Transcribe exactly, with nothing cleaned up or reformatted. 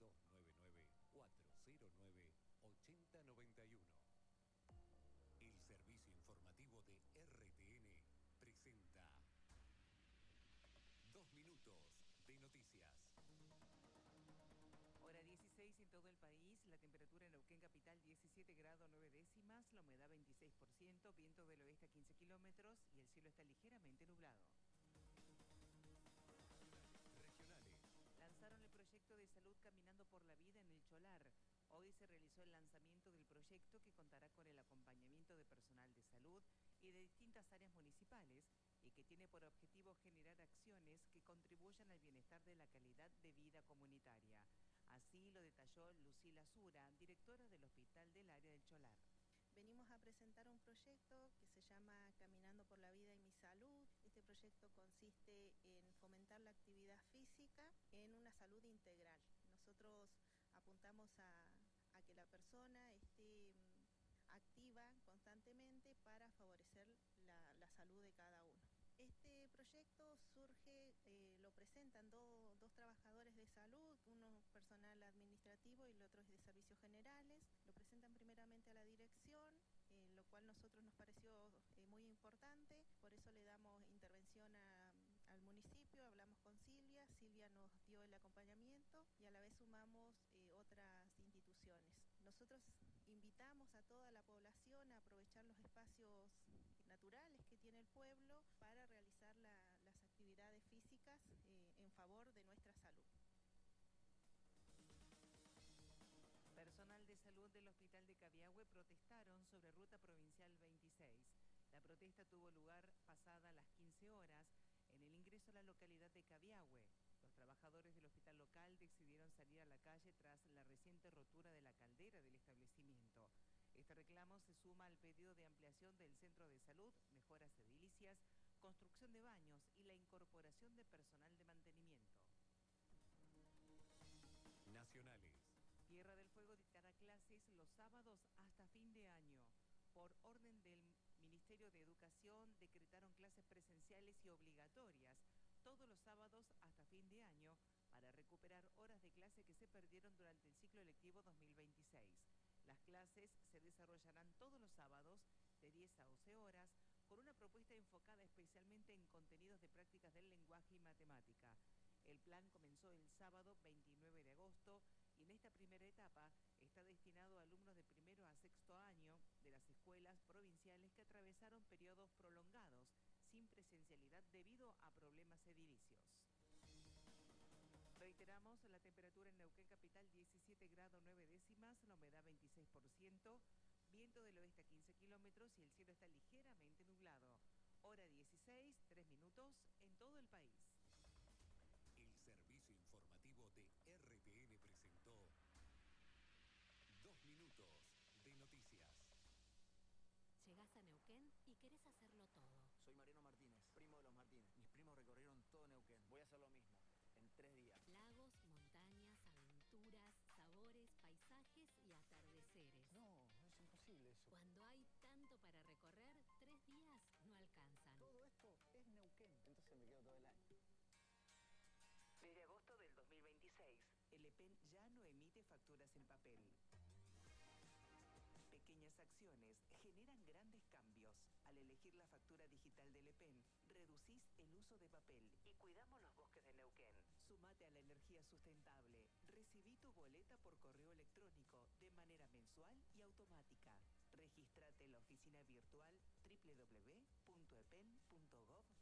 dos nueve nueve, cuatro cero nueve, ocho cero nueve uno. El servicio informativo de R T N presenta Dos Minutos de Noticias. Hora dieciséis en todo el país, la temperatura en Neuquén capital diecisiete grados nueve décimas, la humedad veintiséis por ciento, viento del oeste a quince kilómetros y el cielo está ligeramente nublado. Regionales. Lanzaron el proyecto de salud Caminando por la Vida en el Cholar. Hoy se realizó el lanzamiento del proyecto que contará con el acompañamiento de personal de salud y de distintas áreas municipales y que tiene por objetivo generar acciones que contribuyan al bienestar de la calidad de vida comunitaria. Así lo detalló Lucila Sura, directora del Hospital del Área del Cholar. Venimos a presentar un proyecto que se llama Caminando por la Vida y mi Salud. Este proyecto consiste en fomentar la actividad física en una salud integral. Nosotros apuntamos a, a que la persona esté activa constantemente para favorecer la, la salud de cada uno. Este proyecto surge, eh, lo presentan do, dos trabajadores de salud, uno personal administrativo y el otro es de servicios generales. Lo presentan primeramente a la dirección, eh, lo cual a nosotros nos pareció eh, muy importante, por eso le damos intervención a, al municipio, hablamos con Silvia, Silvia nos dio el acompañamiento y a la vez sumamos eh, otras instituciones. Nosotros invitamos a toda la población a aprovechar los espacios naturales que tiene el pueblo para realizar la, las actividades físicas eh, en favor de nuestra salud. Personal de salud del Hospital de Cabiahue protestaron sobre Ruta Provincial veintiséis. La protesta tuvo lugar pasada las quince horas en el ingreso a la localidad de Cabiahue. Los trabajadores del hospital local decidieron salir a la calle tras la reciente rotura de la caldera del establecimiento. Este reclamo se suma al pedido de ampliación del centro de salud, mejoras edilicias, construcción de baños y la incorporación de personal de mantenimiento. Nacionales. Tierra del Fuego dictará clases los sábados hasta fin de año. Por orden del Ministerio de Educación, decretaron clases presenciales y obligatorias todos los sábados hasta fin de año para recuperar horas de clase que se perdieron durante el ciclo lectivo dos mil veintiséis. Las clases se desarrollarán todos los sábados de diez a once horas con una propuesta enfocada especialmente en contenidos de prácticas del lenguaje y matemática. El plan comenzó el sábado veintinueve de agosto y en esta primera etapa está destinado a alumnos de primero a sexto año de las escuelas provinciales que atravesaron periodos prolongados sin presencialidad debido a problemas edilicios. Reiteramos, la temperatura en Neuquén capital diecisiete grados nueve décimas, la humedad veintiséis por ciento, viento del oeste a quince kilómetros y el cielo está ligeramente nublado. Hora dieciséis, tres minutos en todo el país. El servicio informativo de R T N presentó Dos Minutos de Noticias. Llegás a Neuquén y querés hacerlo todo. Soy Mariano Martínez, primo de los Martínez. Mis primos recorrieron todo Neuquén. Voy a hacer lo mismo, en tres días. Lagos, montañas, aventuras, sabores, paisajes y atardeceres. No, es imposible eso. Cuando hay tanto para recorrer, tres días no alcanzan. Todo esto es Neuquén. Entonces me quedo todo el año. Desde agosto del dos mil veintiséis, el E P E N ya no emite facturas en papel. Pequeñas acciones generan grandes cambios. Al elegir la factura digital del E P E N, reducís el uso de papel y cuidamos los bosques de Neuquén. Sumate a la energía sustentable. Recibí tu boleta por correo electrónico de manera mensual y automática. Regístrate en la oficina virtual doble u doble u doble u punto e p e n punto gov